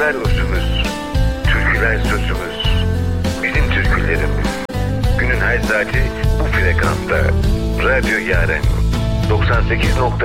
Türküler özümüz, türküler sözümüz. Bizim türkülerimiz. Günün her saati bu frekansta. Radyo Yaren 98.